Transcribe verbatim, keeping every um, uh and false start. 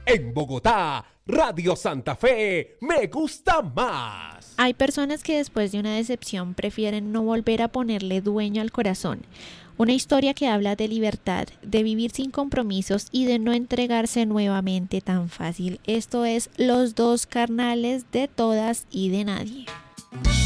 En Bogotá, Radio Santa Fe, me gusta más. Hay personas que después de una decepción prefieren no volver a ponerle dueño al corazón. Una historia que habla de libertad, de vivir sin compromisos y de no entregarse nuevamente tan fácil. Esto es Los dos carnales de todas y de nadie.